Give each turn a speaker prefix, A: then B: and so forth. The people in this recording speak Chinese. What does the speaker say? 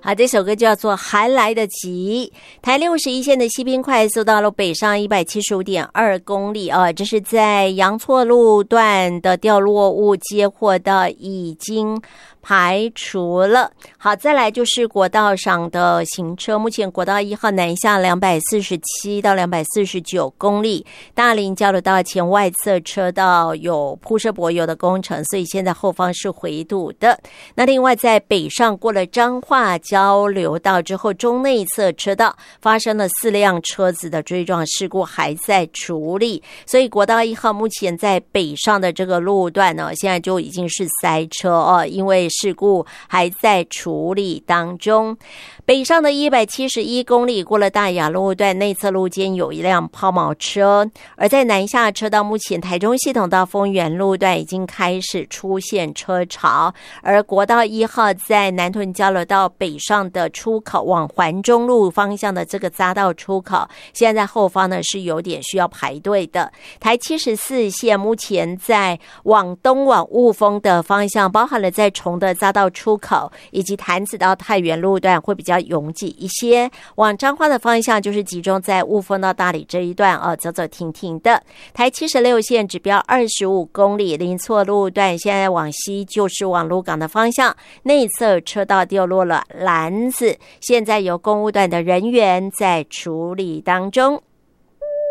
A: 好，这首歌叫做《还来得及》。台61线的西滨快速道路北上 175.2 公里这是在阳错路段的掉落物接获到已经排除了。好，再来就是国道上的行车，目前国道1号南下247到249公里，大林交流道前外侧车道有铺设柏油的工程，所以现在后方是回堵的。那另外在北上过了彰化交流道之后，中内侧车道发生了4辆车子的追撞事故，还在处理，所以国道1号目前在北上的这个路段呢，现在就已经是塞车因为事故还在处理当中。北上的171公里过了大雅路段，内侧路肩有一辆抛锚车，而在南下车道，目前台中系统到丰原路段已经开始出现车潮，而国道1号在南屯交流道北上的出口往环中路方向的这个匝道出口，现在后方呢是有点需要排队的。台74线目前在往东往雾峰的方向，包含了在崇德匝道出口以及潭子到太原路段会比较拥挤一些，往彰化的方向就是集中在雾峰到大里这一段走走停停的。台76线指标25公里林错路段，现在往西就是往鹿港的方向，内侧车道掉落了篮子，现在由公务段的人员在处理当中。